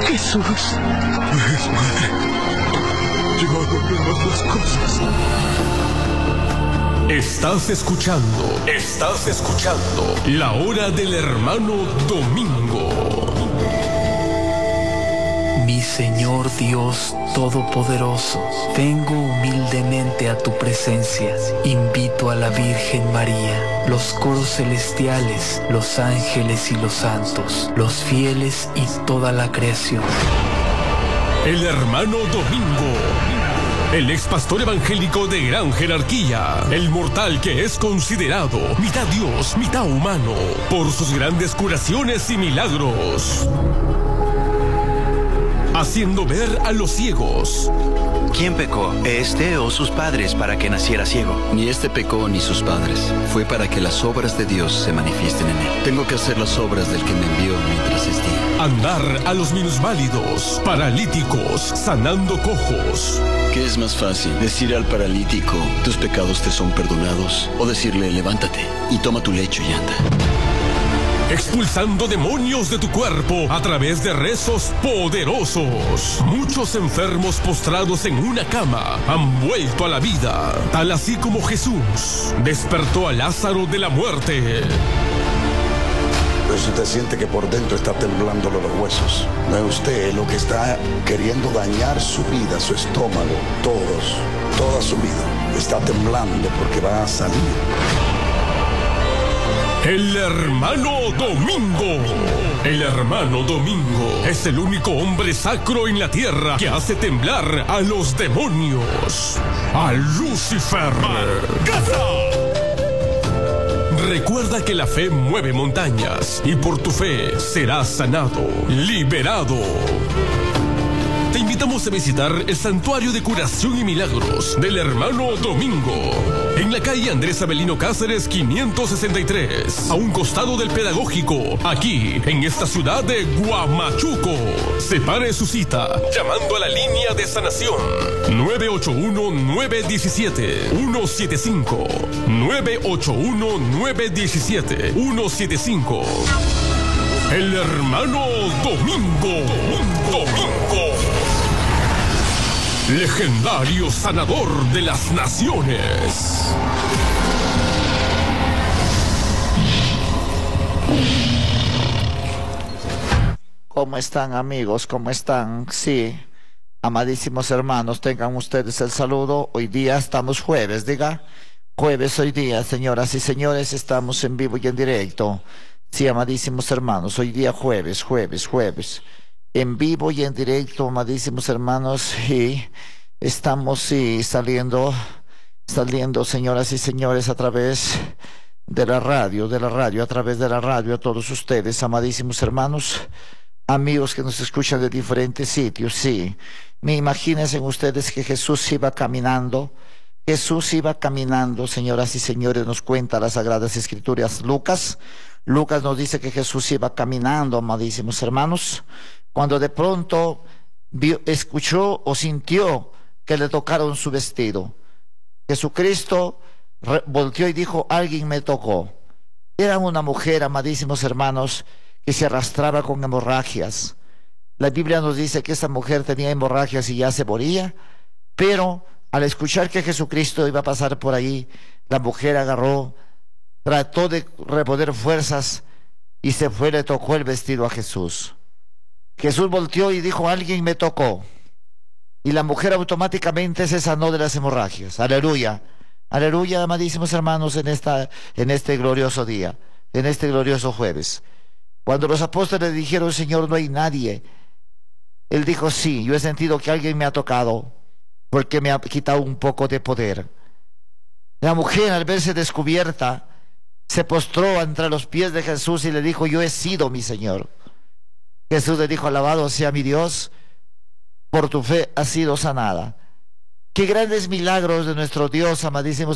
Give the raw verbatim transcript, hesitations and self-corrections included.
Jesús. Es madre. Yo no veo otras cosas. Estás escuchando, estás escuchando La Hora del Hermano Domingo. Mi Señor Dios Todopoderoso, vengo humildemente a tu presencia. Invito a la Virgen María, los coros celestiales, los ángeles y los santos, los fieles y toda la creación. El Hermano Domingo, el ex pastor evangélico de gran jerarquía, el mortal que es considerado mitad Dios, mitad humano, por sus grandes curaciones y milagros, haciendo ver a los ciegos. ¿Quién pecó, este o sus padres, para que naciera ciego? Ni este pecó ni sus padres. Fue para que las obras de Dios se manifiesten en él. Tengo que hacer las obras del que me envió mientras es día. Andar a los minusválidos, paralíticos, sanando cojos. ¿Qué es más fácil? ¿Decir al paralítico, tus pecados te son perdonados? ¿O decirle, levántate y toma tu lecho y anda? Expulsando demonios de tu cuerpo a través de rezos poderosos. Muchos enfermos postrados en una cama han vuelto a la vida, tal así como Jesús despertó a Lázaro de la muerte. Pero si usted siente que por dentro está temblando los huesos, no es usted lo que está queriendo dañar su vida, su estómago, todos, toda su vida. Está temblando porque va a salir. El Hermano Domingo. El Hermano Domingo es el único hombre sacro en la tierra que hace temblar a los demonios. A Lucifer. Recuerda que la fe mueve montañas y por tu fe serás sanado, liberado. Te invitamos a visitar el Santuario de Curación y Milagros del Hermano Domingo, en la calle Andrés Avelino Cáceres quinientos sesenta y tres, a un costado del Pedagógico, aquí en esta ciudad de Huamachuco. Separe su cita llamando a la línea de sanación nueve ocho uno, nueve uno siete, uno siete cinco, nueve ocho uno, nueve uno siete, uno siete cinco. El Hermano Domingo. Domingo. Legendario sanador de las naciones. ¿Cómo están, amigos? ¿Cómo están? Sí, amadísimos hermanos, tengan ustedes el saludo. Hoy día estamos jueves, diga. Jueves hoy día, señoras y señores, estamos en vivo y en directo. Sí, amadísimos hermanos, hoy día jueves, jueves, jueves. En vivo y en directo, amadísimos hermanos, y estamos sí, saliendo, saliendo, señoras y señores, a través de la radio, de la radio, a través de la radio, a todos ustedes, amadísimos hermanos, amigos que nos escuchan de diferentes sitios, sí. Me imagínense ustedes que Jesús iba caminando, Jesús iba caminando, señoras y señores, nos cuenta las Sagradas Escrituras. Lucas, Lucas nos dice que Jesús iba caminando, amadísimos hermanos, cuando de pronto vio, escuchó o sintió que le tocaron su vestido. Jesucristo volteó y dijo, alguien me tocó. Era una mujer, amadísimos hermanos, que se arrastraba con hemorragias. La Biblia nos dice que esa mujer tenía hemorragias y ya se moría, pero al escuchar que Jesucristo iba a pasar por ahí, la mujer agarró, trató de reponer fuerzas y se fue, le tocó el vestido a Jesús. Jesús volteó y dijo, alguien me tocó. Y la mujer automáticamente se sanó de las hemorragias. Aleluya. Aleluya, amadísimos hermanos, en, esta, en este glorioso día, en este glorioso jueves. Cuando los apóstoles dijeron, Señor, no hay nadie, Él dijo, sí, yo he sentido que alguien me ha tocado, porque me ha quitado un poco de poder. La mujer, al verse descubierta, se postró entre los pies de Jesús y le dijo, yo he sido mi Señor. Jesús le dijo, alabado sea mi Dios, por tu fe has sido sanada. Qué grandes milagros de nuestro Dios, amadísimos